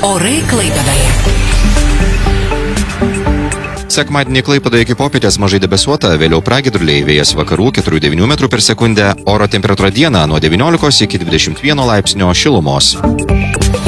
Orai Klaipėdoje. Sekmadienį Klaipėdoje iki popietės mažai debesuota, vėliau pragiedruliai, vėjas vakarų 4–9 m/s, oro temperatūra dieną nuo 19 iki 21 laipsnio šilumos.